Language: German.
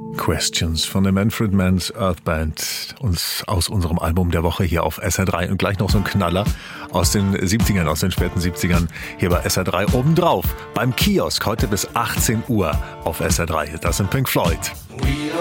Questions von der Manfred Mann's Earth Band, uns aus unserem Album der Woche hier auf SR3 und gleich noch so ein Knaller aus den 70ern, aus den späten 70ern hier bei SR3 obendrauf beim Kiosk heute bis 18 Uhr auf SR3. Das sind Pink Floyd.